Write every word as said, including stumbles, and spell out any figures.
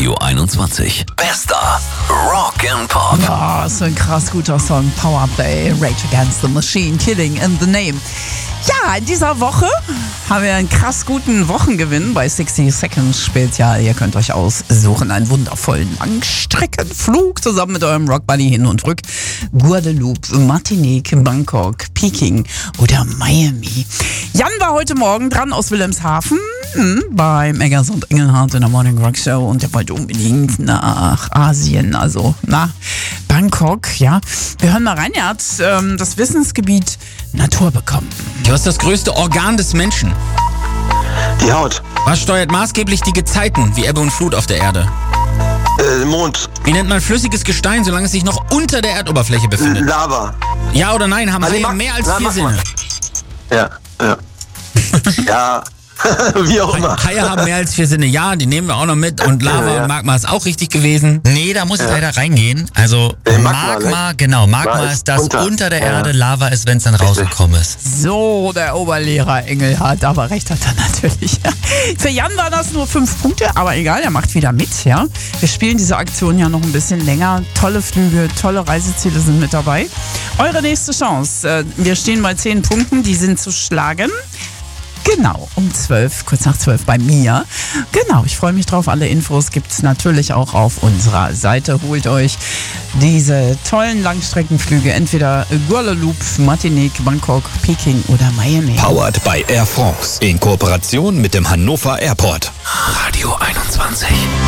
Radio einundzwanzig. Bester Rock and Pop. Oh, so ein krass guter Song. Powerplay, Rage Against the Machine, Killing in the Name. Ja, in dieser Woche haben wir einen krass guten Wochengewinn bei sixty Seconds Spezial. Ihr könnt euch aussuchen, einen wundervollen Langstreckenflug zusammen mit eurem Rockbuddy hin und rück. Guadeloupe, Martinique, Bangkok, Peking oder Miami. Jan war heute Morgen dran aus Wilhelmshaven beim Eggers und Engelhardt in der Morning Rock Show und er wollte unbedingt nach Asien, also nach Bangkok. Ja, wir hören mal rein. Er hat ähm, das Wissensgebiet Natur bekommen. Was ist das größte Organ des Menschen? Die Haut. Was steuert maßgeblich die Gezeiten wie Ebbe und Flut auf der Erde? Äh, Mond. Wie nennt man flüssiges Gestein, solange es sich noch unter der Erdoberfläche befindet? Lava. Ja oder nein, haben Also Haie mach- mehr als na, vier mach mal. Sinne? Ja, ja. ja, wie auch immer. Haie haben mehr als vier Sinne, ja, die nehmen wir auch noch mit. Und Lava Ja, ja. und Magma ist auch richtig gewesen. Nee, da muss ich leider reingehen. Also Äh, Magma, Magma, ne? genau, Magma Magma ist ist das unter. unter, der Ja. Erde, Lava ist, wenn es dann rausgekommen ist. So, der Oberlehrer Engelhardt, aber recht hat er natürlich. Ja. Für Jan waren das nur fünf Punkte, aber egal, er macht wieder mit. Ja. Wir spielen diese Aktion ja noch ein bisschen länger. Tolle Flüge, tolle Reiseziele sind mit dabei. Eure nächste Chance. Äh, Wir stehen bei zehn Punkten, die sind zu schlagen. Genau, um zwölf, kurz nach zwölf bei mir. Genau, ich freue mich drauf. Alle Infos gibt es natürlich auch auf unserer Seite. Holt euch diese tollen Langstreckenflüge, entweder Guadeloupe, Martinique, Bangkok, Peking oder Miami. Powered by Air France. In Kooperation mit dem Hannover Airport. Radio einundzwanzig.